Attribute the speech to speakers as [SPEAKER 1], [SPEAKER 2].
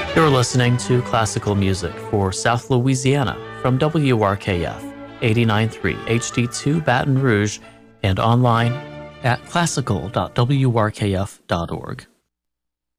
[SPEAKER 1] You're listening to classical music for South Louisiana from WRKF 89.3 HD2 Baton Rouge and online at classical.wrkf.org.